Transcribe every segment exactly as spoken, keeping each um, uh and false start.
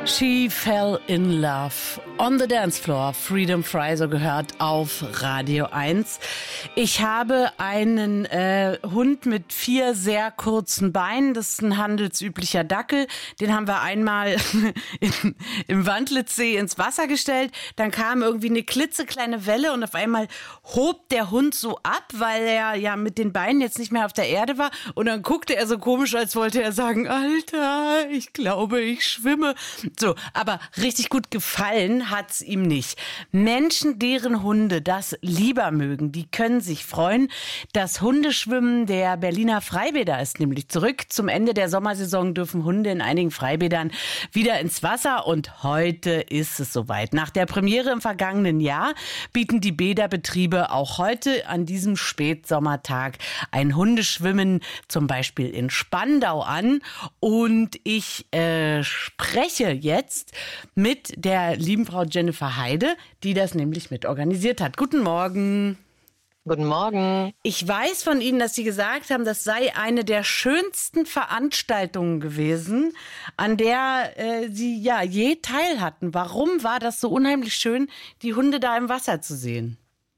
She fell in love on the dance floor. Freedom Fry, so gehört auf Radio eins. Ich habe einen äh, Hund mit vier sehr kurzen Beinen. Das ist ein handelsüblicher Dackel. Den haben wir einmal in, im Wandlitzsee ins Wasser gestellt. Dann kam irgendwie eine klitzekleine Welle und auf einmal hob der Hund so ab, weil er ja mit den Beinen jetzt nicht mehr auf der Erde war. Und dann guckte er so komisch, als wollte er sagen, Alter, ich glaube, ich schwimme. So, aber richtig gut gefallen hat's ihm nicht. Menschen, deren Hunde das lieber mögen, die können sich freuen. Das Hundeschwimmen der Berliner Freibäder ist nämlich zurück. Zum Ende der Sommersaison dürfen Hunde in einigen Freibädern wieder ins Wasser und heute ist es soweit. Nach der Premiere im vergangenen Jahr bieten die Bäderbetriebe auch heute an diesem Spätsommertag ein Hundeschwimmen zum Beispiel in Spandau an. Und ich äh, spreche jetzt mit der lieben Frau Jennifer Heide, die das nämlich mit organisiert hat. Guten Morgen. Guten Morgen. Ich weiß von Ihnen, dass Sie gesagt haben, das sei eine der schönsten Veranstaltungen gewesen, an der äh, Sie ja je teil hatten. Warum war das so unheimlich schön, die Hunde da im Wasser zu sehen?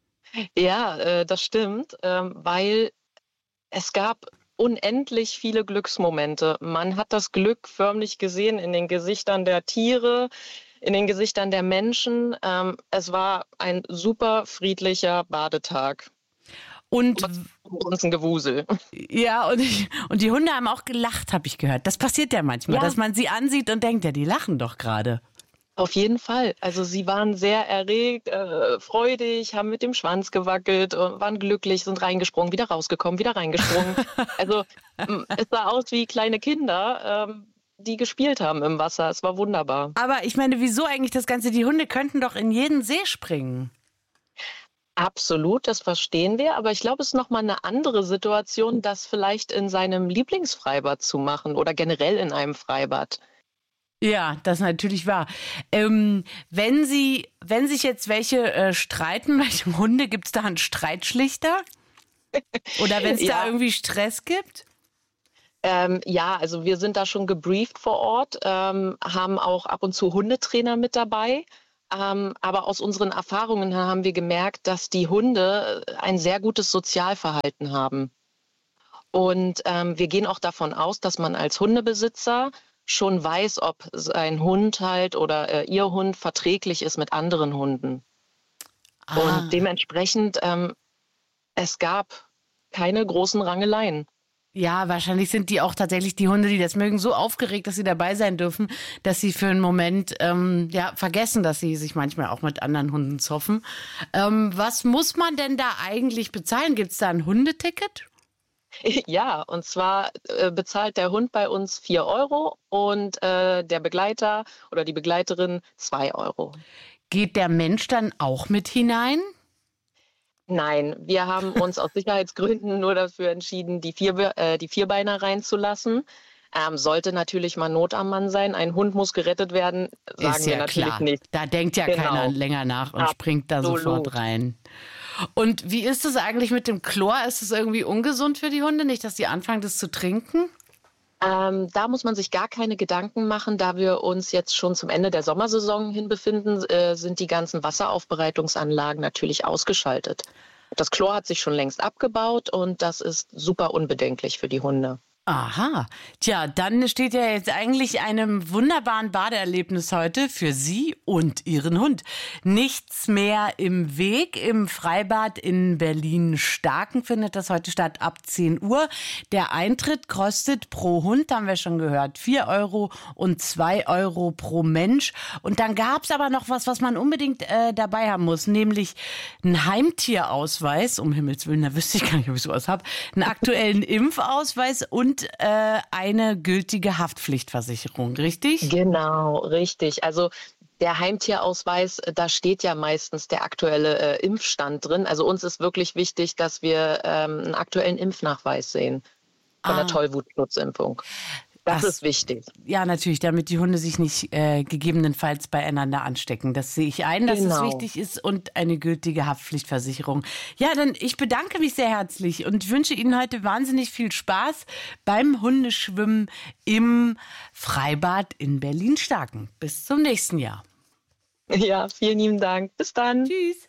Ja, äh, das stimmt, ähm, weil es gab unendlich viele Glücksmomente. Man hat das Glück förmlich gesehen in den Gesichtern der Tiere, in den Gesichtern der Menschen. Ähm, es war ein super friedlicher Badetag. Und uns ein Gewusel. Ja, und, ich, und die Hunde haben auch gelacht, habe ich gehört. Das passiert ja manchmal, ja, dass man sie ansieht und denkt, ja, die lachen doch gerade. Auf jeden Fall. Also sie waren sehr erregt, äh, freudig, haben mit dem Schwanz gewackelt, und waren glücklich, sind reingesprungen, wieder rausgekommen, wieder reingesprungen. Also es sah aus wie kleine Kinder, ähm, die gespielt haben im Wasser. Es war wunderbar. Aber ich meine, wieso eigentlich das Ganze? Die Hunde könnten doch in jeden See springen. Absolut, das verstehen wir. Aber ich glaube, es ist nochmal eine andere Situation, das vielleicht in seinem Lieblingsfreibad zu machen oder generell in einem Freibad. Ja, das natürlich wahr. Ähm, wenn Sie, wenn sich jetzt welche äh, streiten, welche Hunde, gibt es da einen Streitschlichter? Oder wenn es ja. da irgendwie Stress gibt? Ähm, ja, also wir sind da schon gebrieft vor Ort, ähm, haben auch ab und zu Hundetrainer mit dabei. Ähm, aber aus unseren Erfahrungen haben wir gemerkt, dass die Hunde ein sehr gutes Sozialverhalten haben. Und ähm, wir gehen auch davon aus, dass man als Hundebesitzer schon weiß, ob sein Hund halt oder äh, ihr Hund verträglich ist mit anderen Hunden. Ah. Und dementsprechend, ähm, es gab keine großen Rangeleien. Ja, wahrscheinlich sind die auch tatsächlich die Hunde, die das mögen, so aufgeregt, dass sie dabei sein dürfen, dass sie für einen Moment ähm, ja vergessen, dass sie sich manchmal auch mit anderen Hunden zoffen. Ähm, was muss man denn da eigentlich bezahlen? Gibt es da ein Hundeticket? Ja, und zwar äh, bezahlt der Hund bei uns vier Euro und äh, der Begleiter oder die Begleiterin zwei Euro. Geht der Mensch dann auch mit hinein? Nein, wir haben uns aus Sicherheitsgründen nur dafür entschieden, die, Vier, äh, die Vierbeiner reinzulassen. Ähm, sollte natürlich mal Not am Mann sein, ein Hund muss gerettet werden, sagen Ist ja wir natürlich klar. nicht. Da denkt ja genau. keiner länger nach und Absolut. springt da sofort rein. Und wie ist es eigentlich mit dem Chlor? Ist es irgendwie ungesund für die Hunde? Nicht, dass die anfangen, das zu trinken? Ähm, da muss man sich gar keine Gedanken machen, da wir uns jetzt schon zum Ende der Sommersaison hin befinden, äh, sind die ganzen Wasseraufbereitungsanlagen natürlich ausgeschaltet. Das Chlor hat sich schon längst abgebaut und das ist super unbedenklich für die Hunde. Aha. Tja, dann steht ja jetzt eigentlich einem wunderbaren Badeerlebnis heute für Sie und Ihren Hund. Nichts mehr im Weg. Im Freibad in Berlin-Starken findet das heute statt ab zehn Uhr. Der Eintritt kostet pro Hund, haben wir schon gehört, vier Euro und zwei Euro pro Mensch. Und dann gab's aber noch was, was man unbedingt äh, dabei haben muss, nämlich einen Heimtierausweis, um Himmels Willen, da wüsste ich gar nicht, ob ich sowas habe, einen aktuellen Impfausweis und Und äh, eine gültige Haftpflichtversicherung, richtig? Genau, richtig. Also der Heimtierausweis, da steht ja meistens der aktuelle äh, Impfstand drin. Also uns ist wirklich wichtig, dass wir ähm, einen aktuellen Impfnachweis sehen von ah. der Tollwutschutzimpfung. Das, das ist wichtig. Ja, natürlich, damit die Hunde sich nicht äh, gegebenenfalls beieinander anstecken. Das sehe ich ein, dass Genau. es wichtig ist und eine gültige Haftpflichtversicherung. Ja, dann ich bedanke mich sehr herzlich und wünsche Ihnen heute wahnsinnig viel Spaß beim Hundeschwimmen im Freibad in Berlin-Starken. Bis zum nächsten Jahr. Ja, vielen lieben Dank. Bis dann. Tschüss.